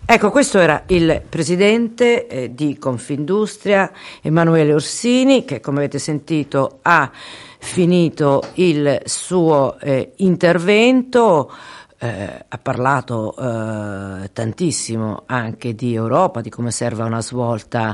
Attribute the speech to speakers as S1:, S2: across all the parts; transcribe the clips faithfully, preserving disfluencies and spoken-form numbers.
S1: Ecco, questo era il presidente eh, di Confindustria, Emanuele Orsini, che come avete sentito ha finito il suo eh, intervento, eh, ha parlato eh, tantissimo anche di Europa, di come serva una svolta.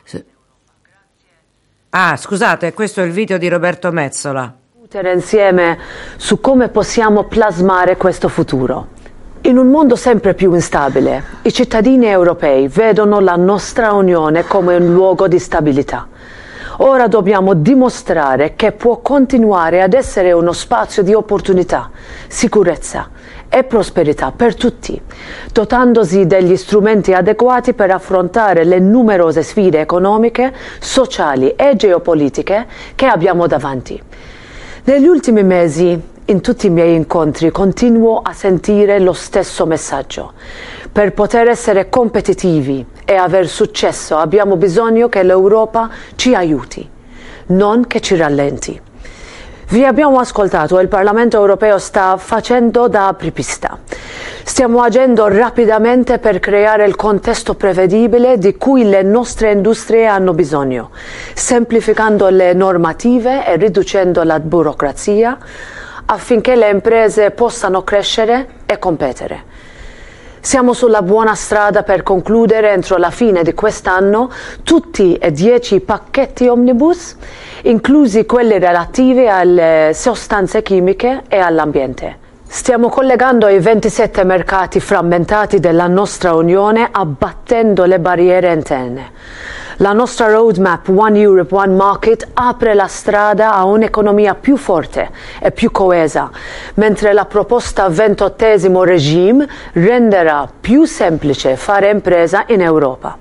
S1: Ah, scusate, questo è il video di Roberto Mezzola.
S2: Insieme su come possiamo plasmare questo futuro. In un mondo sempre più instabile, i cittadini europei vedono la nostra Unione come un luogo di stabilità. Ora dobbiamo dimostrare che può continuare ad essere uno spazio di opportunità, sicurezza e prosperità per tutti, dotandosi degli strumenti adeguati per affrontare le numerose sfide economiche, sociali e geopolitiche che abbiamo davanti. Negli ultimi mesi, in tutti i miei incontri, continuo a sentire lo stesso messaggio. Per poter essere competitivi e aver successo abbiamo bisogno che l'Europa ci aiuti, non che ci rallenti. Vi abbiamo ascoltato e il Parlamento europeo sta facendo da apripista. Stiamo agendo rapidamente per creare il contesto prevedibile di cui le nostre industrie hanno bisogno, semplificando le normative e riducendo la burocrazia, affinché le imprese possano crescere e competere. Siamo sulla buona strada per concludere entro la fine di quest'anno tutti e dieci pacchetti omnibus, inclusi quelli relativi alle sostanze chimiche e all'ambiente. Stiamo collegando i ventisette mercati frammentati della nostra Unione, abbattendo le barriere interne. La nostra roadmap One Europe, One Market apre la strada a un'economia più forte e più coesa, mentre la proposta ventottesimo regime renderà più semplice fare impresa in Europa.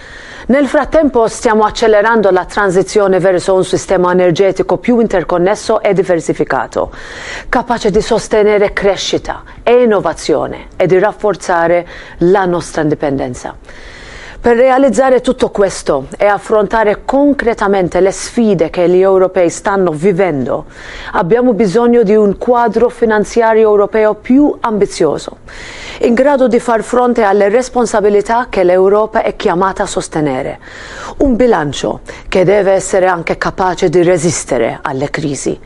S2: Nel frattempo stiamo accelerando la transizione verso un sistema energetico più interconnesso e diversificato, capace di sostenere crescita e innovazione e di rafforzare la nostra indipendenza. Per realizzare tutto questo e affrontare concretamente le sfide che gli europei stanno vivendo, abbiamo bisogno di un quadro finanziario europeo più ambizioso, in grado di far fronte alle responsabilità che l'Europa è chiamata a sostenere. Un bilancio che deve essere anche capace di resistere alle crisi.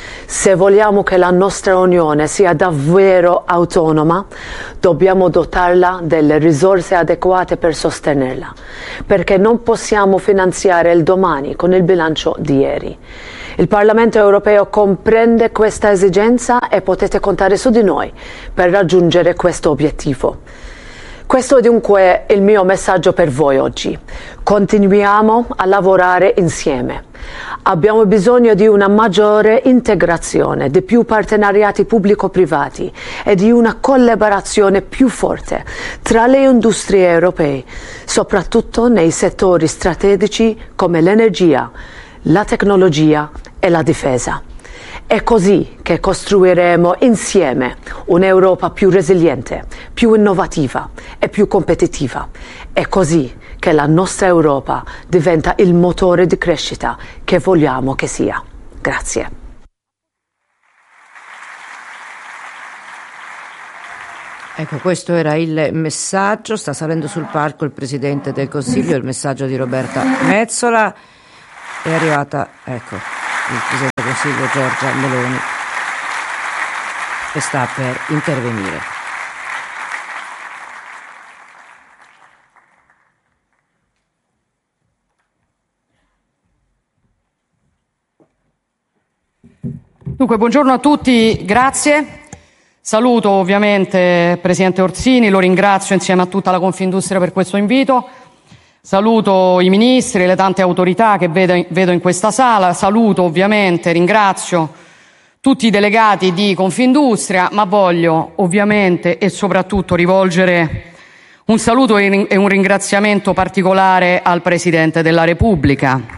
S2: Se vogliamo che la nostra Unione sia davvero autonoma, dobbiamo dotarla delle risorse adeguate per sostenerla, perché non possiamo finanziare il domani con il bilancio di ieri. Il Parlamento europeo comprende questa esigenza e potete contare su di noi per raggiungere questo obiettivo. Questo dunque è il mio messaggio per voi oggi. Continuiamo a lavorare insieme. Abbiamo bisogno di una maggiore integrazione, di più partenariati pubblico-privati e di una collaborazione più forte tra le industrie europee, soprattutto nei settori strategici come l'energia, la tecnologia e la difesa. È così che costruiremo insieme un'Europa più resiliente, più innovativa e più competitiva. È così che la nostra Europa diventa il motore di crescita che vogliamo che sia. Grazie.
S1: Ecco, questo era il messaggio. Sta salendo sul palco il Presidente del Consiglio, il messaggio di Roberta Mezzola. È arrivata, ecco, il Presidente del Consiglio Giorgia Meloni e sta per intervenire.
S3: Dunque, buongiorno a tutti, grazie. Saluto ovviamente Presidente Orsini, lo ringrazio insieme a tutta la Confindustria per questo invito. Saluto i ministri e le tante autorità che vedo, vedo in questa sala. Saluto ovviamente, ringrazio tutti i delegati di Confindustria, ma voglio ovviamente e soprattutto rivolgere un saluto e un ringraziamento particolare al Presidente della Repubblica.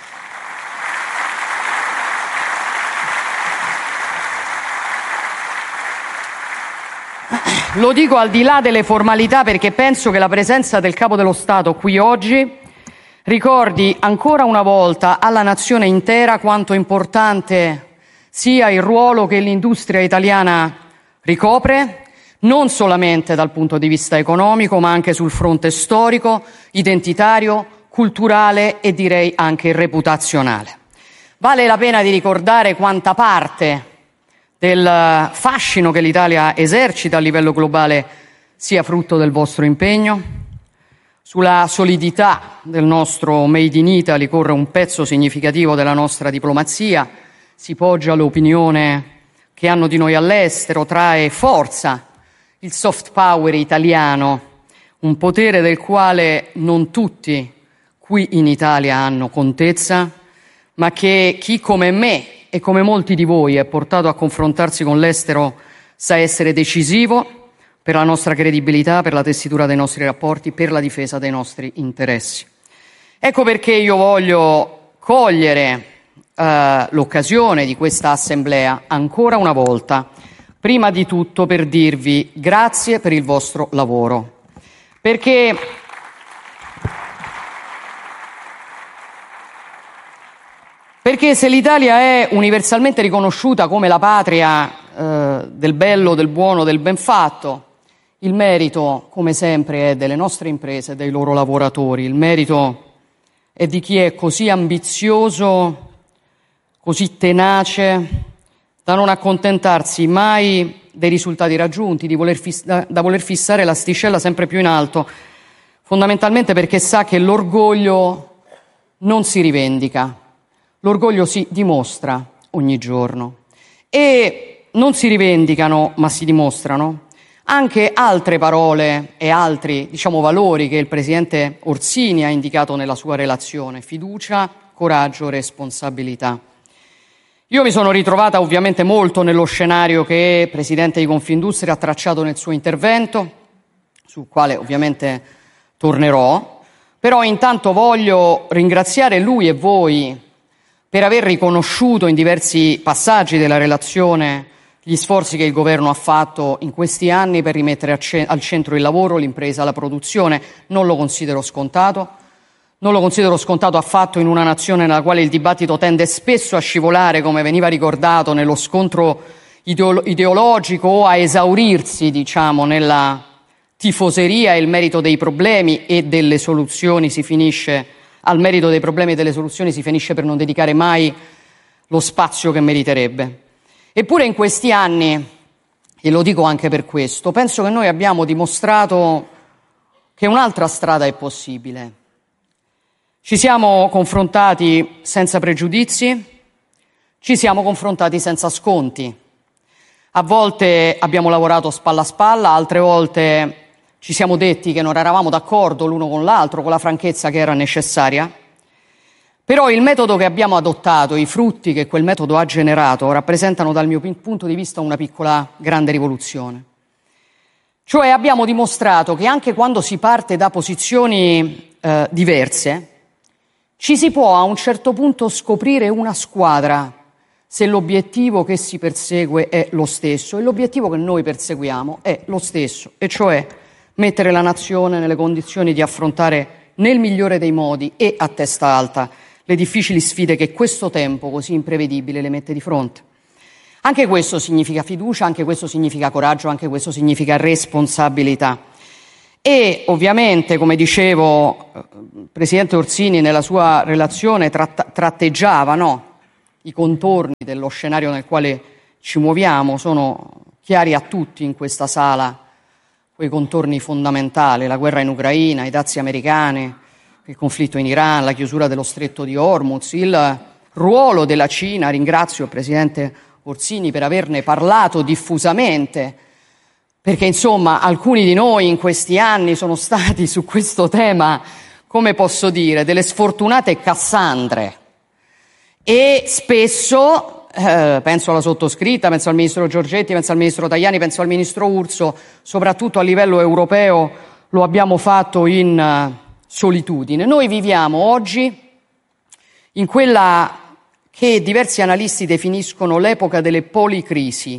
S3: Lo dico al di là delle formalità perché penso che la presenza del Capo dello Stato qui oggi ricordi ancora una volta alla nazione intera quanto importante sia il ruolo che l'industria italiana ricopre, non solamente dal punto di vista economico, ma anche sul fronte storico, identitario, culturale e direi anche reputazionale. Vale la pena di ricordare quanta parte del fascino che l'Italia esercita a livello globale sia frutto del vostro impegno. Sulla solidità del nostro Made in Italy corre un pezzo significativo della nostra diplomazia, si poggia l'opinione che hanno di noi all'estero, trae forza il soft power italiano, un potere del quale non tutti qui in Italia hanno contezza, ma che chi come me e come molti di voi è portato a confrontarsi con l'estero sa essere decisivo per la nostra credibilità, per la tessitura dei nostri rapporti, per la difesa dei nostri interessi. Ecco perché io voglio cogliere eh, l'occasione di questa assemblea ancora una volta, prima di tutto per dirvi grazie per il vostro lavoro, perché Perché se l'Italia è universalmente riconosciuta come la patria eh, del bello, del buono, del ben fatto, il merito, come sempre, è delle nostre imprese e dei loro lavoratori. Il merito è di chi è così ambizioso, così tenace, da non accontentarsi mai dei risultati raggiunti, di voler fiss- da, da voler fissare l'asticella sempre più in alto, fondamentalmente perché sa che l'orgoglio non si rivendica. L'orgoglio si dimostra ogni giorno e non si rivendicano, ma si dimostrano anche altre parole e altri, diciamo, valori che il presidente Orsini ha indicato nella sua relazione: fiducia, coraggio, responsabilità. Io mi sono ritrovata ovviamente molto nello scenario che il presidente di Confindustria ha tracciato nel suo intervento, sul quale ovviamente tornerò, però intanto voglio ringraziare lui e voi per aver riconosciuto in diversi passaggi della relazione gli sforzi che il governo ha fatto in questi anni per rimettere al centro il lavoro, l'impresa, la produzione. Non lo considero scontato, non lo considero scontato affatto in una nazione nella quale il dibattito tende spesso a scivolare, come veniva ricordato, nello scontro ideolo- ideologico o a esaurirsi, diciamo, nella tifoseria e il merito dei problemi e delle soluzioni si finisce al merito dei problemi e delle soluzioni si finisce per non dedicare mai lo spazio che meriterebbe. Eppure in questi anni, e lo dico anche per questo, penso che noi abbiamo dimostrato che un'altra strada è possibile. Ci siamo confrontati senza pregiudizi, ci siamo confrontati senza sconti. A volte abbiamo lavorato spalla a spalla, altre volte ci siamo detti che non eravamo d'accordo l'uno con l'altro, con la franchezza che era necessaria, però il metodo che abbiamo adottato, i frutti che quel metodo ha generato, rappresentano dal mio punto di vista una piccola grande rivoluzione. Cioè abbiamo dimostrato che anche quando si parte da posizioni eh, diverse, ci si può a un certo punto scoprire una squadra se l'obiettivo che si persegue è lo stesso, e l'obiettivo che noi perseguiamo è lo stesso, e cioè mettere la nazione nelle condizioni di affrontare nel migliore dei modi e a testa alta le difficili sfide che questo tempo così imprevedibile le mette di fronte. Anche questo significa fiducia, anche questo significa coraggio, anche questo significa responsabilità. E ovviamente, come dicevo, il presidente Orsini nella sua relazione tratta- tratteggiava no, i contorni dello scenario nel quale ci muoviamo, sono chiari a tutti in questa sala quei contorni fondamentali: la guerra in Ucraina, i dazi americani, il conflitto in Iran, la chiusura dello stretto di Hormuz, il ruolo della Cina. Ringrazio il presidente Orsini per averne parlato diffusamente, perché insomma alcuni di noi in questi anni sono stati su questo tema, come posso dire, delle sfortunate Cassandre, e spesso Eh, penso alla sottoscritta, penso al ministro Giorgetti, penso al ministro Tajani, penso al ministro Urso, soprattutto a livello europeo lo abbiamo fatto in uh, solitudine. Noi viviamo oggi in quella che diversi analisti definiscono l'epoca delle policrisi,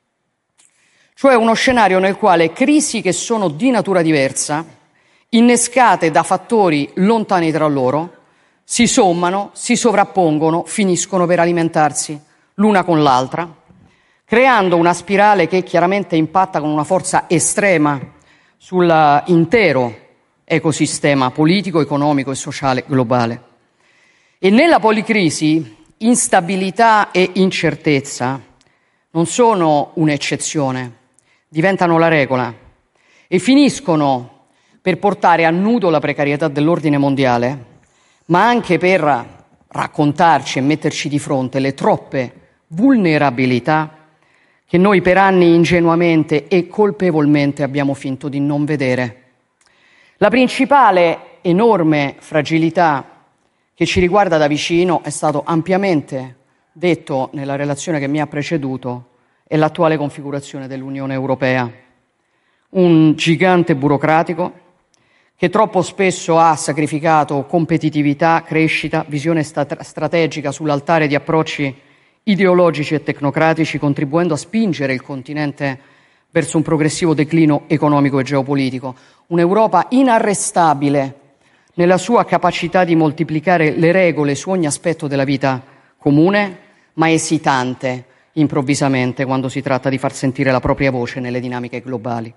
S3: cioè uno scenario nel quale crisi che sono di natura diversa, innescate da fattori lontani tra loro, si sommano, si sovrappongono, finiscono per alimentarsi l'una con l'altra, creando una spirale che chiaramente impatta con una forza estrema sull'intero ecosistema politico, economico e sociale globale. E nella policrisi instabilità e incertezza non sono un'eccezione, diventano la regola e finiscono per portare a nudo la precarietà dell'ordine mondiale, ma anche per raccontarci e metterci di fronte le troppe vulnerabilità che noi per anni ingenuamente e colpevolmente abbiamo finto di non vedere. La principale enorme fragilità che ci riguarda da vicino, è stato ampiamente detto nella relazione che mi ha preceduto, è l'attuale configurazione dell'Unione Europea. Un gigante burocratico che troppo spesso ha sacrificato competitività, crescita, visione stat- strategica sull'altare di approcci ideologici e tecnocratici, contribuendo a spingere il continente verso un progressivo declino economico e geopolitico. Un'Europa inarrestabile nella sua capacità di moltiplicare le regole su ogni aspetto della vita comune, ma esitante improvvisamente quando si tratta di far sentire la propria voce nelle dinamiche globali.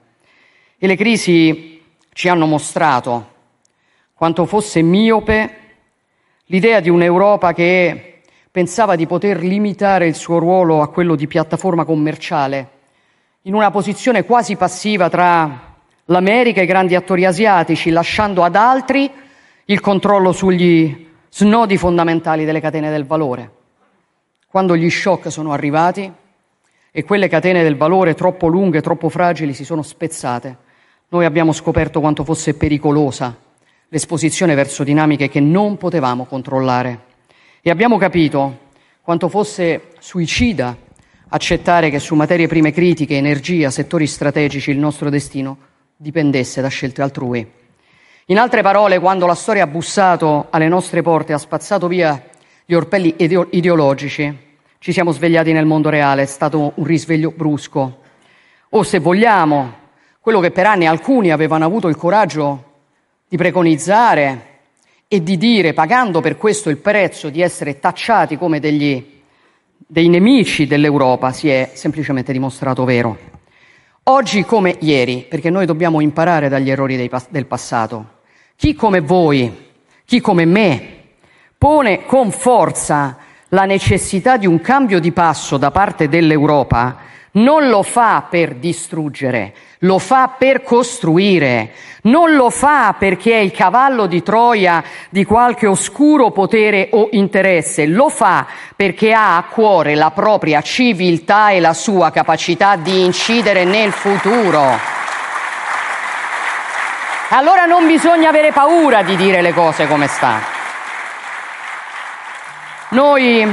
S3: E le crisi ci hanno mostrato quanto fosse miope l'idea di un'Europa che pensava di poter limitare il suo ruolo a quello di piattaforma commerciale, in una posizione quasi passiva tra l'America e i grandi attori asiatici, lasciando ad altri il controllo sugli snodi fondamentali delle catene del valore. Quando gli shock sono arrivati e quelle catene del valore troppo lunghe, troppo fragili si sono spezzate, noi abbiamo scoperto quanto fosse pericolosa l'esposizione verso dinamiche che non potevamo controllare e abbiamo capito quanto fosse suicida accettare che su materie prime critiche, energia, settori strategici il nostro destino dipendesse da scelte altrui. In altre parole, quando la storia ha bussato alle nostre porte e ha spazzato via gli orpelli ideo- ideologici, ci siamo svegliati nel mondo reale, è stato un risveglio brusco. O se vogliamo, quello che per anni alcuni avevano avuto il coraggio di preconizzare e di dire, pagando per questo il prezzo di essere tacciati come degli, dei nemici dell'Europa, si è semplicemente dimostrato vero. Oggi come ieri, perché noi dobbiamo imparare dagli errori dei, del passato. Chi come voi, chi come me, pone con forza la necessità di un cambio di passo da parte dell'Europa, non lo fa per distruggere, lo fa per costruire, non lo fa perché è il cavallo di Troia di qualche oscuro potere o interesse, lo fa perché ha a cuore la propria civiltà e la sua capacità di incidere nel futuro. Allora non bisogna avere paura di dire le cose come stanno. Noi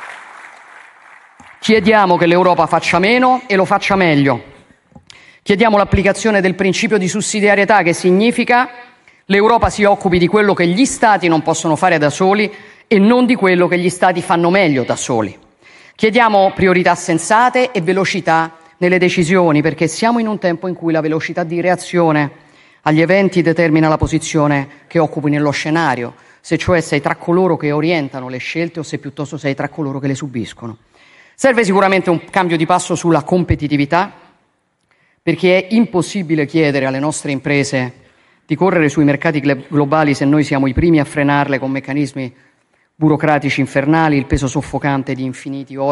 S3: chiediamo che l'Europa faccia meno e lo faccia meglio. Chiediamo l'applicazione del principio di sussidiarietà, che significa l'Europa si occupi di quello che gli Stati non possono fare da soli e non di quello che gli Stati fanno meglio da soli. Chiediamo priorità sensate e velocità nelle decisioni, perché siamo in un tempo in cui la velocità di reazione agli eventi determina la posizione che occupi nello scenario, se cioè sei tra coloro che orientano le scelte o se piuttosto sei tra coloro che le subiscono. Serve sicuramente un cambio di passo sulla competitività, perché è impossibile chiedere alle nostre imprese di correre sui mercati globali se noi siamo i primi a frenarle con meccanismi burocratici infernali, il peso soffocante di infiniti